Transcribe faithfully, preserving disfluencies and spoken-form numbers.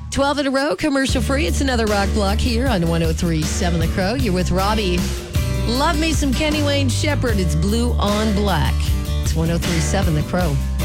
twelve in a row, commercial free. It's another rock block here on one oh three point seven The Crow. You're with Robbie. Love me some Kenny Wayne Shepherd. It's Blue on Black. It's one oh three point seven The Crow.